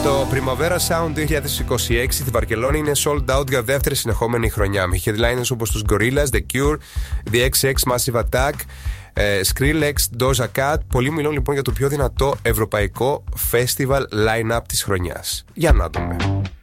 Το Primavera Sound 2026 στη Βαρκελόνη είναι sold out για δεύτερη συνεχόμενη χρονιά. Με headliners όπως τους Gorillaz, The Cure, The XX Massive Attack, Skrillex, Doja Cat. Πολλοί μιλούν λοιπόν για το πιο δυνατό ευρωπαϊκό festival line-up της χρονιάς. Για να δούμε.